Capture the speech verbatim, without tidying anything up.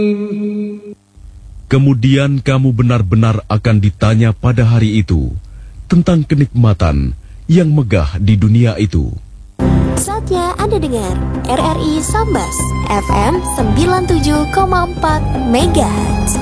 Kemudian kamu benar-benar akan ditanya pada hari itu tentang kenikmatan yang megah di dunia itu. Saatnya Anda dengar R R I Sambas F M sembilan puluh tujuh koma empat Megahertz.